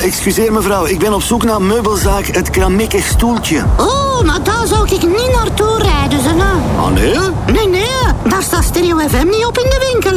excuseer mevrouw. Ik ben op zoek naar meubelzaak Het Kramikkig Stoeltje. Oh, maar daar zou ik niet naartoe rijden, ze. Ah, nee? Nee, daar staat Stereo FM niet op in de winkel.